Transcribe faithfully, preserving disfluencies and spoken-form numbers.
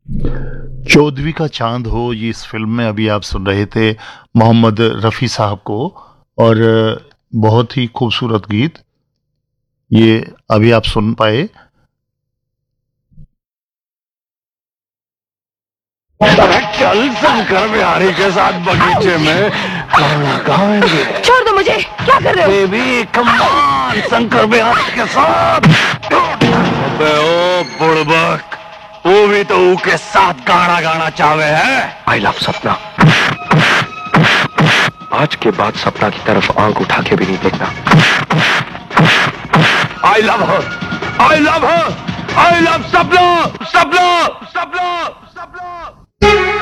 चौदहवीं का चांद हो, ये इस फिल्म में अभी आप सुन रहे थे मोहम्मद रफ़ी साहब को। और बहुत ही खूबसूरत गीत ये अभी आप सुन पाए। चल शंकर बिहारी के साथ बगीचे में गाना गाएंगे। छोड़ दो मुझे, क्या कर रहे हो? Baby come on, Shankar Bihari के साथ। अबे ओ बुड़बक, वो भी तो ऊ के साथ गाना गाना चाहे है। आई लव सपना। आज के बाद सपना की तरफ आंख उठा के भी नहीं देखना। I love her, I love her, I love सपना, सपना, सपना, सपना।